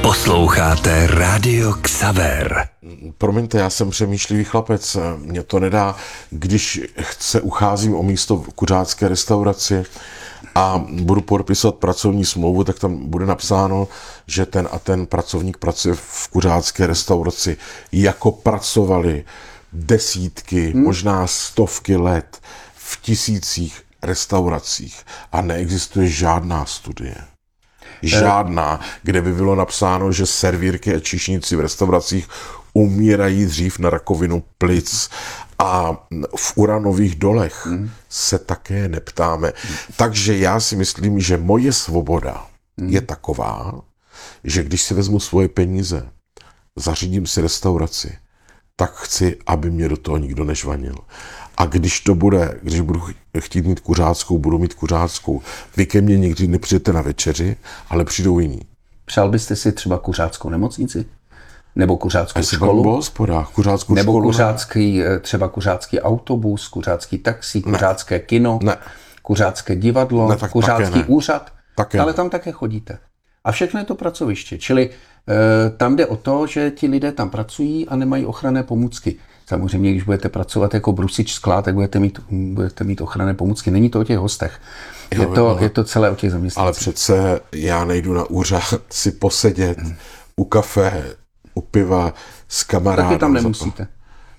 Posloucháte Rádio Xaver. Promiňte, já jsem přemýšlivý chlapec. Mně to nedá, když ucházím o místo v kuřácké restauraci a budu podepisovat pracovní smlouvu, tak tam bude napsáno, že ten a ten pracovník pracuje v kuřácké restauraci, jako pracovali desítky, možná stovky let v tisících restauracích a neexistuje žádná studie. Žádná, kde by bylo napsáno, že servírky a číšníci v restauracích umírají dřív na rakovinu plic a v uranových dolech se také neptáme. Takže já si myslím, že moje svoboda je taková, že když si vezmu svoje peníze, zařídím si restauraci, tak chci, aby mě do toho nikdo nežvanil. A když budu chtít mít kuřáckou, budu mít kuřáckou. Vy ke mně nikdy nepřijete na večeři, ale přijdou jiní. Přál byste si třeba kuřáckou nemocnici? Nebo kuřáckou školu? Nebo kuřácký autobus, kuřácký taxi, kuřácké kino, kuřácké divadlo, kuřácký úřad. Ale tam také chodíte. A všechno je to pracoviště. Čili tam jde o to, že ti lidé tam pracují a nemají ochranné pomůcky. Samozřejmě, když budete pracovat jako brusič skla, tak budete mít ochranné pomůcky. Není to o těch hostech. Je to celé o těch zaměstnancích. Ale přece já nejdu na úřad si posedět u kafe, u piva s kamarádem. Taky tam nemusíte.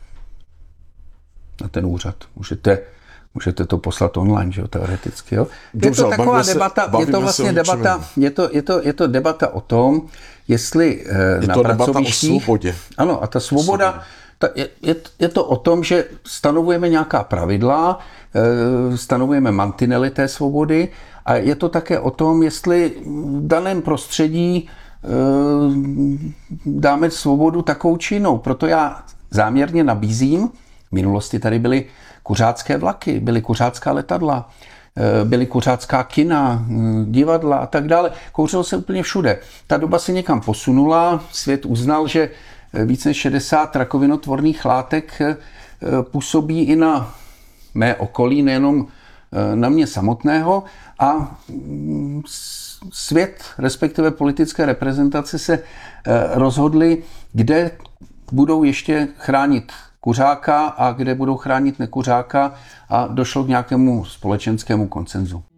Na ten úřad. Můžete to poslat online, že jo, teoreticky. Jo? Dobře, je to taková debata, je to vlastně debata, je to debata o tom, jestli na pracovištích... o svobodě. Ano, a ta svoboda, je to o tom, že stanovujeme nějaká pravidla, stanovujeme mantinely té svobody a je to také o tom, jestli v daném prostředí dáme svobodu takovou či jinou. Proto já záměrně nabízím, v minulosti tady byly kuřácké vlaky, byly kuřácká letadla, byly kuřácká kina, divadla a tak dále. Kouřilo se úplně všude. Ta doba se někam posunula, svět uznal, že víc než 60 rakovinotvorných látek působí i na mé okolí, nejenom na mě samotného, a svět, respektive politické reprezentace se rozhodly, kde budou ještě chránit kuřáka a kde budou chránit nekuřáka, a došlo k nějakému společenskému konsenzu.